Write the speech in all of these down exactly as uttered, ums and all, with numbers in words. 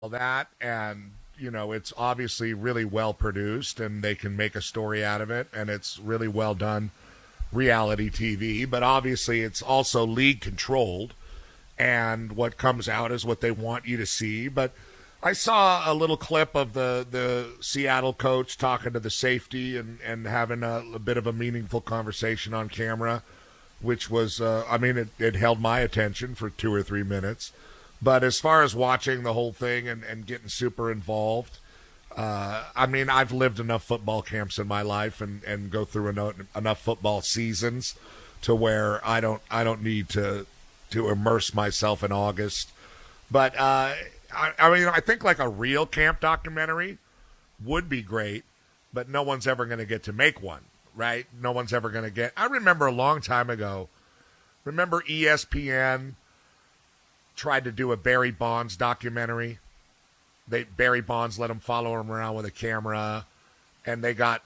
that, and you know it's obviously really well produced, and they can make a story out of it, and it's really well done reality T V. But obviously, it's also league controlled, and what comes out is what they want you to see. But I saw a little clip of the the Seattle coach talking to the safety and and having a, a bit of a meaningful conversation on camera, which was, uh, I mean, it, it held my attention for two or three minutes. But as far as watching the whole thing and, and getting super involved, uh, I mean, I've lived enough football camps in my life and, and go through enough, enough football seasons to where I don't I don't need to to immerse myself in August. But uh, I, I mean, I think like a real camp documentary would be great, but no one's ever going to get to make one, right? No one's ever going to get. I remember a long time ago. Remember E S P N tried to do a Barry Bonds documentary. They Barry Bonds let him follow him around with a camera, and they got.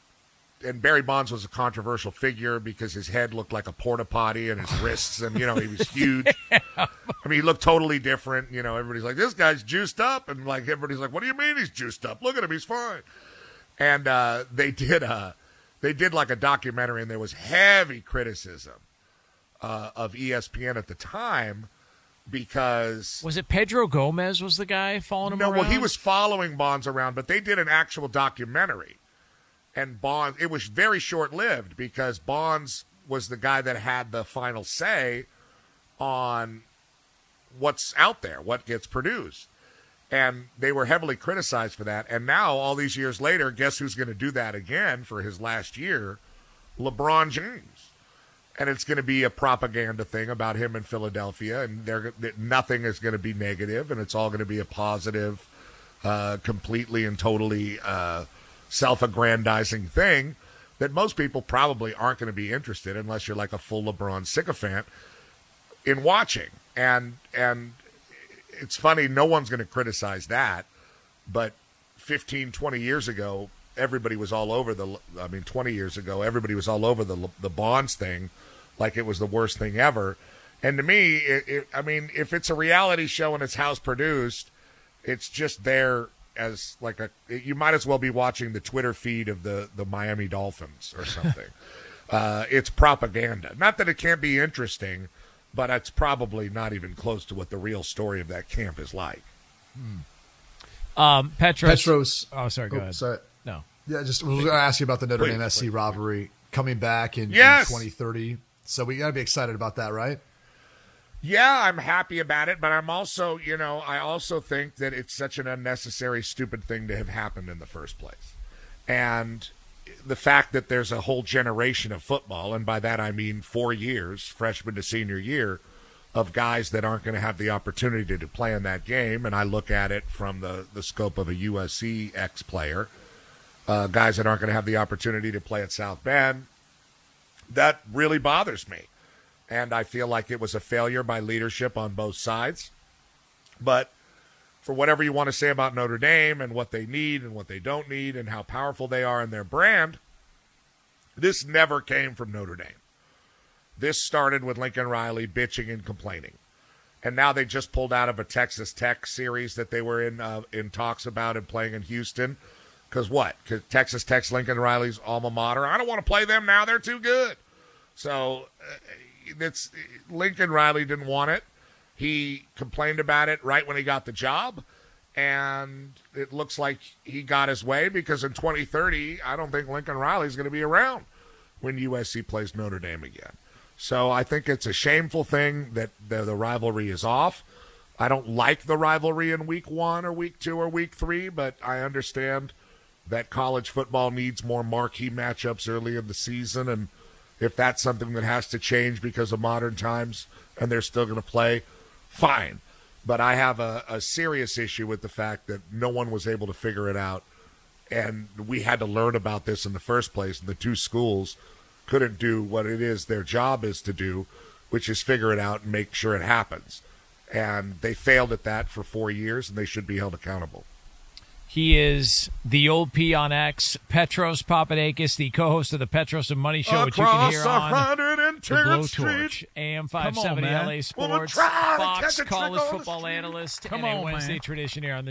And Barry Bonds was a controversial figure because his head looked like a porta potty, and his wrists, and you know he was huge. I mean, he looked totally different. You know, everybody's like, "This guy's juiced up," and like everybody's like, "What do you mean he's juiced up? Look at him, he's fine." And uh, they did a, they did like a documentary, and there was heavy criticism uh, of E S P N at the time. Because was it Pedro Gomez was the guy following him no, around? well, he was following Bonds around, but they did an actual documentary. And Bonds, it was very short-lived because Bonds was the guy that had the final say on what's out there, what gets produced. And they were heavily criticized for that. And now, all these years later, guess who's going to do that again for his last year? LeBron James. And it's going to be a propaganda thing about him in Philadelphia, and they're, nothing is going to be negative, and it's all going to be a positive, uh, completely and totally uh, self-aggrandizing thing that most people probably aren't going to be interested in unless you're like a full LeBron sycophant in watching. And and it's funny, no one's going to criticize that, but fifteen, twenty years ago, everybody was all over the, I mean, twenty years ago, everybody was all over the the Bonds thing like it was the worst thing ever. And to me, it, it, I mean, if it's a reality show and it's house produced, it's just there as like a, you might as well be watching the Twitter feed of the, the Miami Dolphins or something. uh, it's propaganda. Not that it can't be interesting, but it's probably not even close to what the real story of that camp is like. Hmm. Um, Petros. Petros. Oh, sorry, go oh, ahead. Sorry. No. Yeah, just I was going to ask you about the Notre Please, Dame S C please. rivalry coming back in, Yes. in twenty thirty. So we got to be excited about that, right? Yeah, I'm happy about it, but I'm also, you know, I also think that it's such an unnecessary, stupid thing to have happened in the first place. And the fact that there's a whole generation of football, and by that I mean four years, freshman to senior year, of guys that aren't going to have the opportunity to play in that game, and I look at it from the, the scope of a U S C ex-player, uh, guys that aren't going to have the opportunity to play at South Bend, that really bothers me. And I feel like it was a failure by leadership on both sides. But for whatever you want to say about Notre Dame and what they need and what they don't need and how powerful they are in their brand, this never came from Notre Dame. This started with Lincoln Riley bitching and complaining. And now they just pulled out of a Texas Tech series that they were in uh, in talks about and playing in Houston. Because what? Because Texas Tech's Lincoln Riley's alma mater. I don't want to play them now. They're too good. So uh, it's Lincoln Riley didn't want it. He complained about it right when he got the job. And it looks like he got his way because in twenty thirty, I don't think Lincoln Riley's going to be around when U S C plays Notre Dame again. So I think it's a shameful thing that the, the rivalry is off. I don't like the rivalry in week one or week two or week three, but I understand that college football needs more marquee matchups early in the season. And if that's something that has to change because of modern times and they're still going to play, fine. But I have a, a serious issue with the fact that no one was able to figure it out. And we had to learn about this in the first place. And the two schools couldn't do what it is their job is to do, which is figure it out and make sure it happens. And they failed at that for four years, and they should be held accountable. He is the old P on X, Petros Papadakis, the co-host of the Petros and Money Show, which you can Across hear on one hundred The Blowtorch, A M five seventy man. L A Woman Sports, try to Fox catch a trick college on the football street. analyst, Come and a on, Wednesday man. tradition here on the